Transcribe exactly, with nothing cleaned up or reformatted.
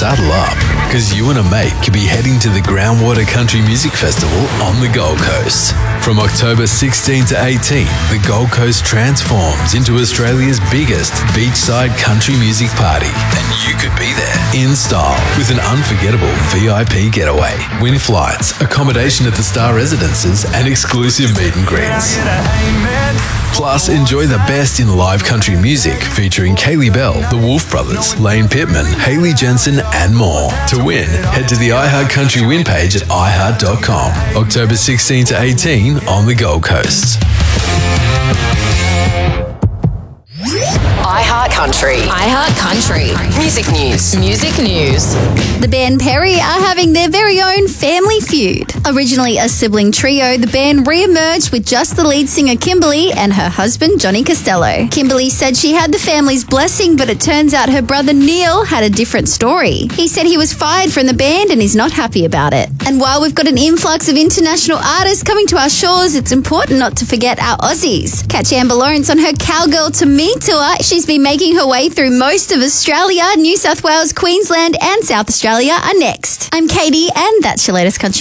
saddle up, because you and a mate could be heading to the Groundwater Country Music Festival on the Gold Coast. From October sixteenth to eighteenth, the Gold Coast transforms into Australia's biggest beachside country music party, and you could be there in style with an unforgettable V I P getaway, win flights, accommodation at the Star Residences, and exclusive meet and greets. Plus, enjoy the best in live country music featuring Kaylee Bell, the Wolf Brothers, Lane Pittman, Hayley Jensen, and more. To win, head to the iHeart Country win page at i heart dot com. October sixteenth to eighteenth on the Gold Coast. iHeart Country. iHeart Country. Music news. Music news. The band Perry are having their very own family feud. Originally a sibling trio, the band re-emerged with just the lead singer Kimberly and her husband Johnny Costello. Kimberly said she had the family's blessing, but it turns out her brother Neil had a different story. He said he was fired from the band and is not happy about it. And while we've got an influx of international artists coming to our shores, it's important not to forget our Aussies. Catch Amber Lawrence on her Cowgirl to Me tour. She's been making her way through most of Australia. New South Wales, Queensland and South Australia are next. I'm Katie and that's your latest country